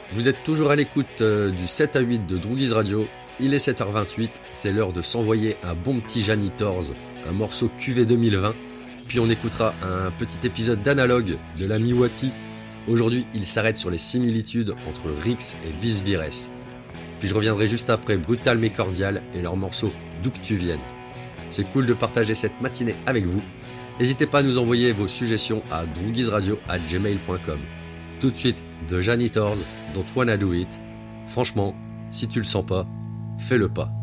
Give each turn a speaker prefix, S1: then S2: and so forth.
S1: Vous êtes toujours à l'écoute du 7 à 8 de Droogies Radio. Il est 7h28, c'est l'heure de s'envoyer un bon petit Janitors, un morceau QV 2020. Puis on écoutera un petit épisode d'Analogue de la Miwati. Aujourd'hui, il s'arrête sur les similitudes entre Rix et Vis Vires. Puis je reviendrai juste après Brutal mais Cordial et leur morceau D'où que tu viennes. C'est cool de partager cette matinée avec vous. N'hésitez pas à nous envoyer vos suggestions à droogiesradio@gmail.com. Tout de suite, The Janitors, Don't Wanna Do It. Franchement, si tu le sens pas, fais-le pas.